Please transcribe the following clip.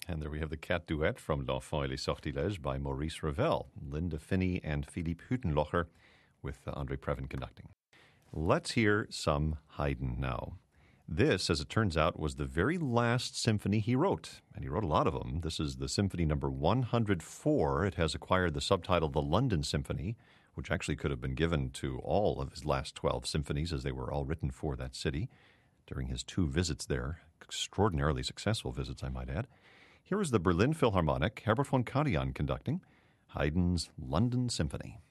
And there we have the cat duet from L'Enfant et les Sortilèges by Maurice Ravel, Linda Finney and Philippe Hüttenlocher with Andre Previn conducting. Let's hear some Haydn now. This, as it turns out, was the very last symphony he wrote, and he wrote a lot of them. This is the Symphony number 104. It has acquired the subtitle The London Symphony, which actually could have been given to all of his last 12 symphonies, as they were all written for that city during his 2 visits there. Extraordinarily successful visits, I might add. Here is the Berlin Philharmonic, Herbert von Karajan conducting Haydn's London Symphony.